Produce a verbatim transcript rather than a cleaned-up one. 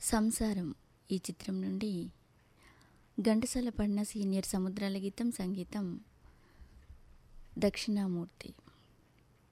సంసారం ఈ చిత్రం నుండి ఘంటసాల పడిన సీనియర్ సముద్రాల గీతం, సంగీతం దక్షిణామూర్తి.